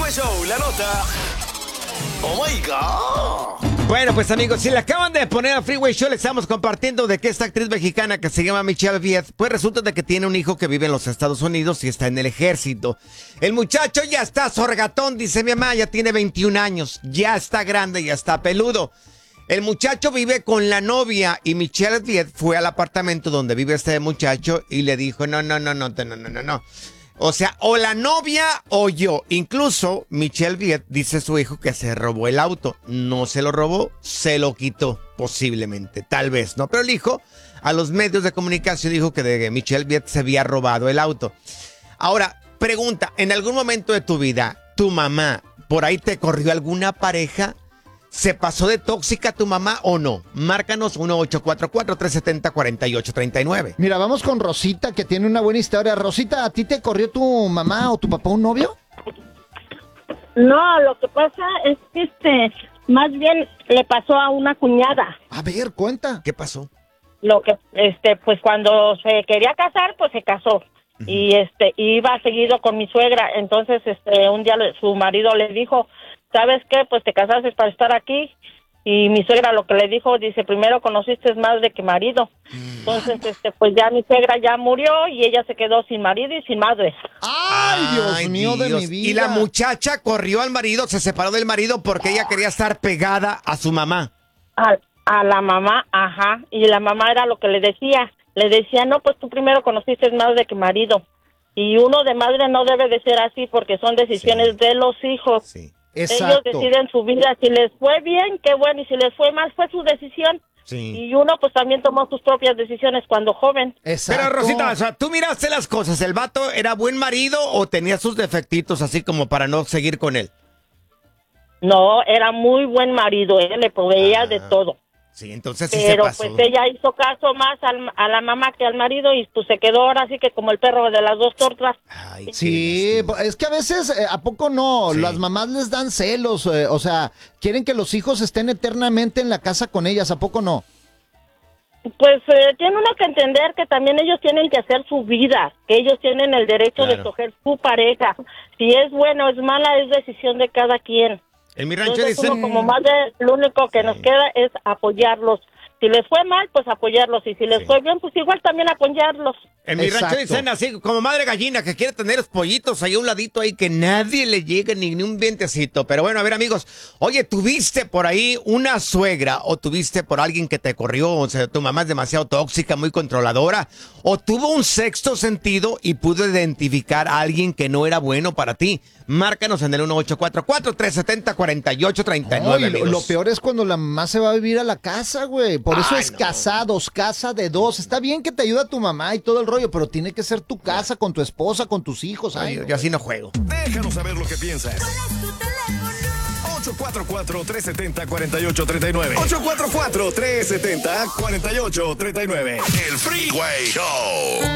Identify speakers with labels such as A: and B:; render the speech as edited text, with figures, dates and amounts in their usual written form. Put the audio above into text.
A: Freeway Show, la nota. Oh my God.
B: Bueno, pues amigos, si le acaban de poner a Freeway Show, le estamos compartiendo de que esta actriz mexicana que se llama Michelle Viet, pues resulta de que tiene un hijo que vive en los Estados Unidos y está en el ejército. El muchacho ya está sorgatón, dice mi mamá, ya tiene 21 años, ya está grande, ya está peludo. El muchacho vive con la novia y Michelle Viet fue al apartamento donde vive este muchacho y le dijo, no. O sea, o la novia o yo. Incluso Michelle Viet dice su hijo que se robó el auto. No se lo robó, se lo quitó, posiblemente, tal vez, ¿no? Pero el hijo a los medios de comunicación dijo que de Michelle Viet se había robado el auto. Ahora, pregunta, ¿en algún momento de tu vida, tu mamá, por ahí te corrió alguna pareja? ¿Se pasó de tóxica tu mamá o no? Márcanos 1-844-370-4839.
C: Mira, vamos con Rosita, que tiene una buena historia. Rosita, ¿a ti te corrió tu mamá o tu papá un novio?
D: No, lo que pasa es que más bien le pasó a una cuñada.
C: A ver, cuenta.
B: ¿Qué pasó?
D: Lo que pues cuando se quería casar, pues se casó. Y iba seguido con mi suegra. Entonces un día su marido le dijo, ¿sabes qué? Pues te casaste para estar aquí. Y mi suegra lo que le dijo, dice, primero conociste madre que marido. Entonces, pues ya mi suegra ya murió y ella se quedó sin marido y sin madre.
C: ¡Ay, Dios mío de mi vida!
B: Y la muchacha corrió al marido, se separó del marido porque ella quería estar pegada a su mamá.
D: A la mamá, ajá. Y la mamá era lo que le decía. Le decía, no, pues tú primero conociste madre que marido. Y uno de madre no debe de ser así porque son decisiones de los hijos.
B: Sí.
D: Ellos deciden su vida, si les fue bien, qué bueno, y si les fue mal, fue su decisión.
B: Sí.
D: Y uno pues también tomó sus propias decisiones cuando joven.
C: Exacto.
B: Pero Rosita, o sea, tú miraste las cosas, ¿el vato era buen marido o tenía sus defectitos así como para no seguir con él?
D: No, era muy buen marido, le proveía de todo.
B: Sí, entonces sí
D: Pero
B: se pasó.
D: pues ella hizo caso más a la mamá que al marido y pues se quedó ahora sí que como el perro de las dos tortas.
B: Ay,
C: Sí, es que a veces, ¿a poco no?
B: Sí.
C: Las mamás les dan celos, o sea, quieren que los hijos estén eternamente en la casa con ellas, ¿a poco no?
D: Pues tiene uno que entender que también ellos tienen que hacer su vida, que ellos tienen el derecho de escoger su pareja. Si es bueno o es mala, es decisión de cada quien.
B: En mi rancho
D: Entonces
B: dicen...
D: uno como madre, lo único que nos queda es apoyarlos. Si les fue mal, pues apoyarlos. Y si les fue bien, pues igual también apoyarlos.
B: En mi rancho
C: Exacto.
B: dicen así, como madre gallina, que quiere tener los pollitos ahí a un ladito ahí, que nadie le llegue ni un vientecito. Pero bueno, a ver, amigos, oye, ¿tuviste por ahí una suegra o tuviste por alguien que te corrió? O sea, tu mamá es demasiado tóxica, muy controladora. ¿O tuvo un sexto sentido y pudo identificar a alguien que no era bueno para ti? Márcanos en el 1-844-370-4839,
C: No, y
B: amigos.
C: lo peor es cuando la mamá se va a vivir a la casa, güey. Por eso es casados, casa de dos. Está bien que te ayuda tu mamá y todo el rollo, pero tiene que ser tu casa con tu esposa, con tus hijos.
B: Ay, yo así no juego.
A: Déjanos saber lo que piensas. 844-370-4839. 844-370-4839. El Freeway Show.